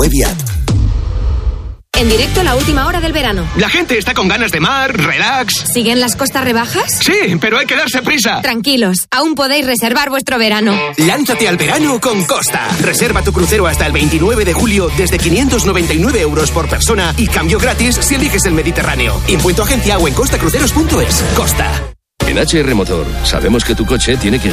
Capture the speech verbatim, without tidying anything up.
web y app. En directo la última hora del verano. La gente está con ganas de mar, relax. ¿Siguen las costas rebajas? Sí, pero hay que darse prisa. Tranquilos, aún podéis reservar vuestro verano. Lánzate al verano con Costa. Reserva tu crucero hasta el veintinueve de julio desde quinientos noventa y nueve euros por persona y cambio gratis si eliges el Mediterráneo. Impuesto agencia o en costacruceros punto es. Costa. En H R Motor sabemos que tu coche tiene que